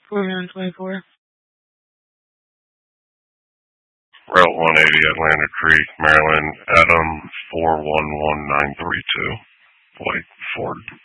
4924. Route 180, Atlantic Creek, Maryland, Adam 411932. Blake Ford.